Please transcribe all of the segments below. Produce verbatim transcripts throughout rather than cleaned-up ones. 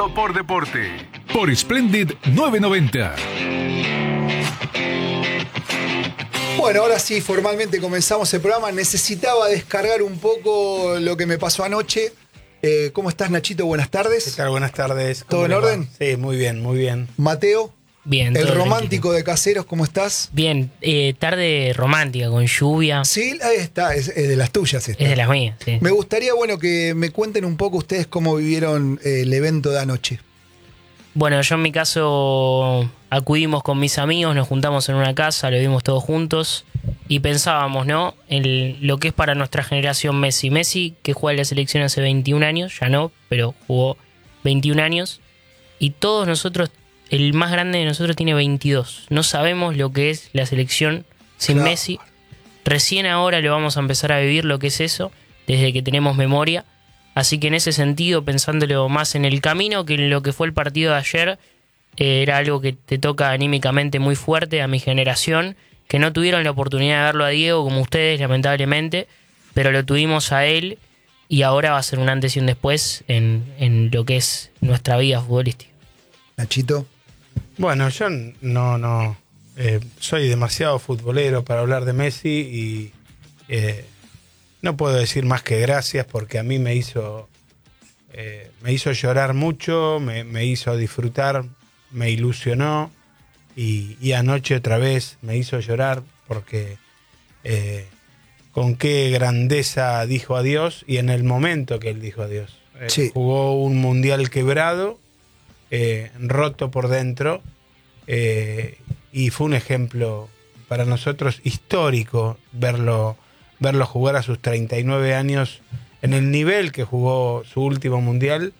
Todo por deporte. Por Splendid novecientos noventa. Bueno, ahora sí, formalmente comenzamos el programa. Necesitaba descargar un poco lo que me pasó anoche. Eh, ¿Cómo estás, Nachito? Buenas tardes. ¿Qué tal? Buenas tardes. ¿Todo en orden? Sí, muy bien, muy bien. Mateo. Bien. El todo romántico tranquilo. de Caseros, ¿cómo estás? Bien, eh, tarde romántica, con lluvia. Sí, ahí está, es, es de las tuyas esta. Es de las mías, sí. Me gustaría, bueno, que me cuenten un poco ustedes cómo vivieron eh, el evento de anoche. Bueno, yo en mi caso acudimos con mis amigos, nos juntamos en una casa, lo vimos todos juntos y pensábamos, ¿no? En lo que es para nuestra generación Messi. Messi, que juega en la selección hace veintiún años, ya no, pero jugó veintiún años. Y todos nosotros, el más grande de nosotros tiene veintidós. No sabemos lo que es la selección sin Claro. Messi. Recién ahora lo vamos a empezar a vivir lo que es eso, desde que tenemos memoria. Así que en ese sentido, pensándolo más en el camino que en lo que fue el partido de ayer, eh, era algo que te toca anímicamente muy fuerte a mi generación, que no tuvieron la oportunidad de verlo a Diego como ustedes, lamentablemente, pero lo tuvimos a él y ahora va a ser un antes y un después en, en lo que es nuestra vida futbolística. Nachito. Bueno, yo no, no eh, soy demasiado futbolero para hablar de Messi y eh, no puedo decir más que gracias porque a mí me hizo eh, me hizo llorar mucho, me, me hizo disfrutar, me ilusionó y, y anoche otra vez me hizo llorar porque eh, con qué grandeza dijo adiós y en el momento que él dijo adiós. Eh, Sí. Jugó un mundial quebrado, eh, roto por dentro eh, y fue un ejemplo para nosotros histórico verlo verlo jugar a sus treinta y nueve años en el nivel que jugó su último mundial.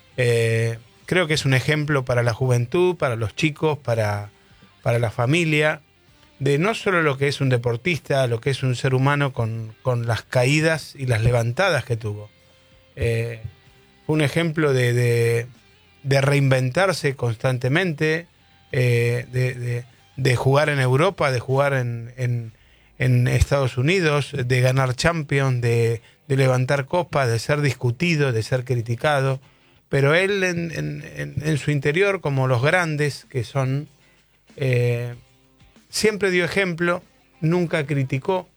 Eh, creo que es un ejemplo para la juventud, para los chicos, para, para la familia, de no solo lo que es un deportista, lo que es un ser humano con, con las caídas y las levantadas que tuvo. Eh, fue un ejemplo de, de, de reinventarse constantemente, eh, de, de, de jugar en Europa, de jugar en... en en Estados Unidos, de ganar Champions, de, de levantar copas, de ser discutido, de ser criticado, pero él en, en, en, en su interior, como los grandes que son, eh, siempre dio ejemplo, nunca criticó,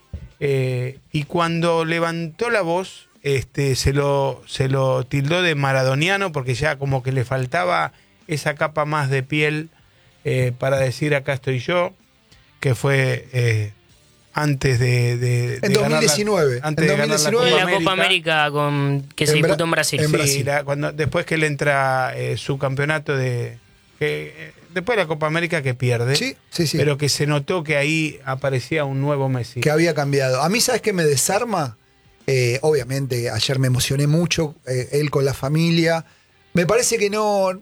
eh, y cuando levantó la voz, este, se lo, se lo tildó de maradoniano, porque ya como que le faltaba esa capa más de piel eh, para decir acá estoy yo, que fue... Eh, antes de, de, de En dos mil diecinueve. Ganar la, antes En de ganar la dos mil diecinueve. Copa En la Copa América con, que se En Bra- disputó en Brasil. en Sí, Brasil. la- cuando, después que le entra eh, su campeonato de... Que, eh, después de la Copa América que pierde, Sí, sí, sí. pero que se notó que ahí aparecía un nuevo Messi. Que había cambiado. A mí, ¿sabes qué me desarma? Eh, obviamente, ayer me emocioné mucho, eh, él con la familia. Me parece que no,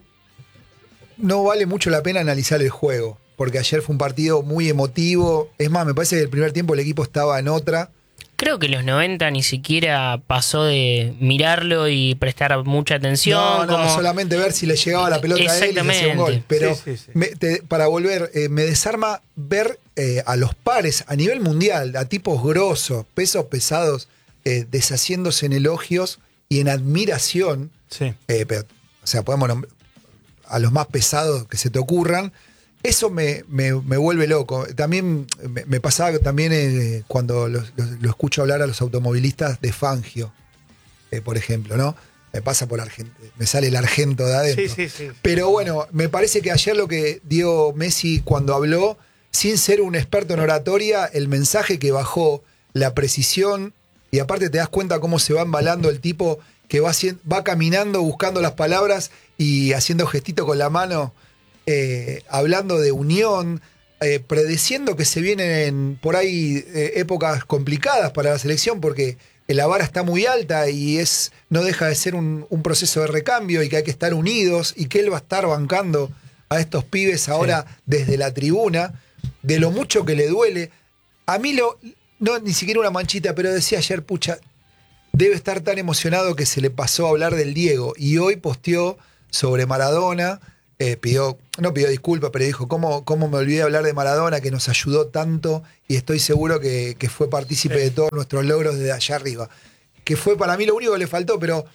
no vale mucho la pena analizar el juego, porque ayer fue un partido muy emotivo. Es más, me parece que el primer tiempo el equipo estaba en otra. Creo que los noventa ni siquiera pasó de mirarlo y prestar mucha atención. No, no, como... solamente ver si le llegaba la pelota a él y le hacía un gol. Exactamente. Pero Sí, sí, sí. me- te- para volver, eh, me desarma ver eh, a los pares a nivel mundial, a tipos grosos, pesos pesados, eh, deshaciéndose en elogios y en admiración. Sí. Eh, pero, o sea, podemos nombrar a los más pesados que se te ocurran. Eso me, me, me vuelve loco. También me, me pasaba también eh, cuando lo, lo- lo escucho hablar a los automovilistas de Fangio, eh, por ejemplo, ¿no? Me pasa por Argento, me sale el argento de adentro. Sí, sí, sí. Pero bueno, me parece que ayer lo que dio Messi cuando habló, sin ser un experto en oratoria, el mensaje que bajó, la precisión, y aparte te das cuenta cómo se va embalando el tipo que va, hacien- va caminando buscando las palabras y haciendo gestito con la mano, eh, hablando de unión, eh, predeciendo que se vienen por ahí eh, épocas complicadas para la selección porque la vara está muy alta y es no deja de ser un, un proceso de recambio y que hay que estar unidos y que él va a estar bancando a estos pibes ahora sí. Desde la tribuna, de lo mucho que le duele. A mí lo, no ni siquiera una manchita, pero decía ayer, pucha, debe estar tan emocionado que se le pasó a hablar del Diego y hoy posteó sobre Maradona. Eh, pidió, no pidió disculpas, pero dijo, ¿cómo, ¿cómo me olvidé de hablar de Maradona, que nos ayudó tanto? Y estoy seguro que, que fue partícipe sí. de todos nuestros logros desde allá arriba. Que fue para mí lo único que le faltó, pero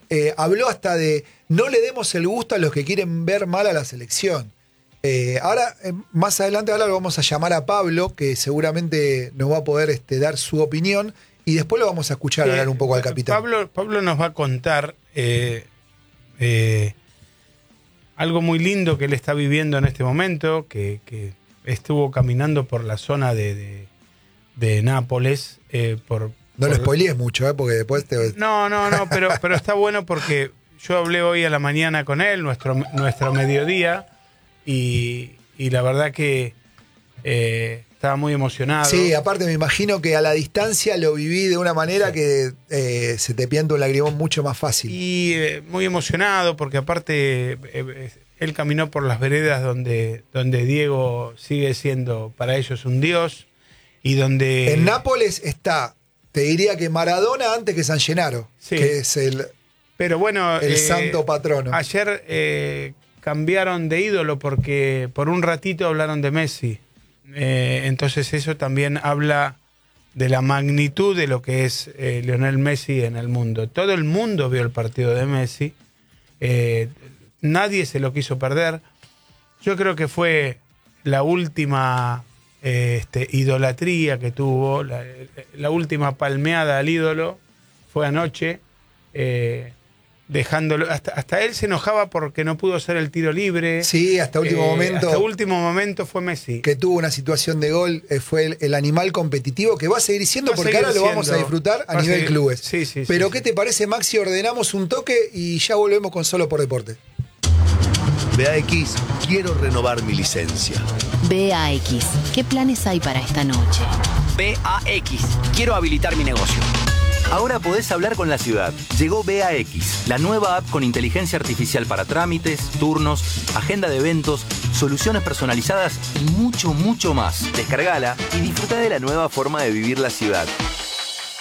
eh, habló hasta de no le demos el gusto a los que quieren ver mal a la selección. Eh, ahora, eh, más adelante, ahora lo vamos a llamar a Pablo, que seguramente nos va a poder este, dar su opinión, y después lo vamos a escuchar Sí, hablar un poco al capitán. Pablo, Pablo nos va a contar eh, eh, algo muy lindo que él está viviendo en este momento, que, que estuvo caminando por la zona de, de, de Nápoles. Eh, por, no por... lo spoilees mucho, ¿eh? Porque después te... No, no, no, pero, pero está bueno porque yo hablé hoy a la mañana con él, nuestro, nuestro mediodía, y, y la verdad que eh, estaba muy emocionado. Sí, aparte me imagino que a la distancia lo viví de una manera sí. que eh, se te pianta un lagrimón mucho más fácil. Y eh, muy emocionado porque aparte eh, él caminó por las veredas donde, donde Diego sigue siendo para ellos un dios y donde... En Nápoles está, te diría que Maradona antes que San Gennaro, sí. que es el, Pero bueno, el eh, santo patrono. Ayer eh, cambiaron de ídolo porque por un ratito hablaron de Messi. Eh, entonces eso también habla de la magnitud de lo que es eh, Lionel Messi en el mundo. Todo el mundo vio el partido de Messi. Eh, nadie se lo quiso perder. Yo creo que fue la última eh, este, idolatría que tuvo, la, la última palmeada al ídolo fue anoche. Eh, Dejándolo, hasta, hasta él se enojaba porque no pudo hacer el tiro libre. Sí, hasta último eh, momento. Hasta último momento fue Messi. Que tuvo una situación de gol, eh, fue el, el animal competitivo que va a seguir siendo, va porque seguir ahora siendo, lo vamos a disfrutar a nivel seguir, clubes. Sí, sí, Pero sí, ¿qué sí. te parece, Maxi? Ordenamos un toque y ya volvemos con Solo por Deporte. B A X, quiero renovar mi licencia. B A X, ¿qué planes hay para esta noche? B A X, quiero habilitar mi negocio. Ahora podés hablar con la ciudad. Llegó B A X, la nueva app con inteligencia artificial para trámites, turnos, agenda de eventos, soluciones personalizadas y mucho, mucho más. Descargala y disfruta de la nueva forma de vivir la ciudad.